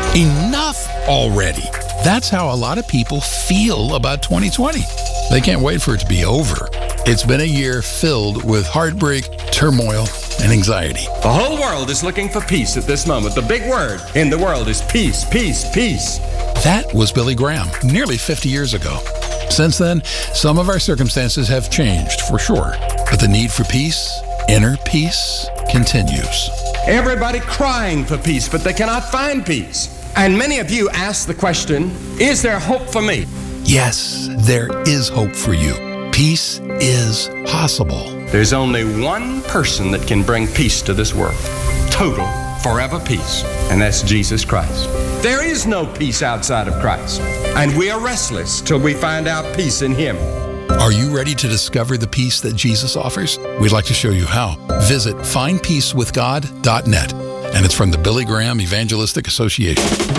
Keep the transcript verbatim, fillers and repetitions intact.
Enough already. That's how a lot of people feel about twenty twenty. They can't wait for it to be over. It's been a year filled with heartbreak, turmoil, and anxiety. The whole world is looking for peace at this moment. The big word in the world is peace, peace, peace. That was Billy Graham nearly fifty years ago. Since then, some of our circumstances have changed, for sure. But the need for peace, inner peace, continues. Everybody crying for peace, but they cannot find peace. And many of you ask the question, is there hope for me? Yes, there is hope for you. Peace is possible. There's only one person that can bring peace to this world. Total, forever peace. And that's Jesus Christ. There is no peace outside of Christ. And we are restless till we find out peace in Him. Are you ready to discover the peace that Jesus offers? We'd like to show you how. Visit find peace with god dot net. And it's from the Billy Graham Evangelistic Association.